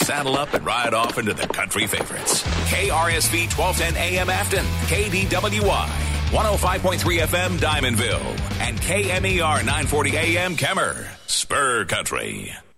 saddle up and ride off into the country favorites. KRSV 1210 AM Afton, KDWY, 105.3 FM Diamondville, and KMER 940 AM Kemmer, Spur Country.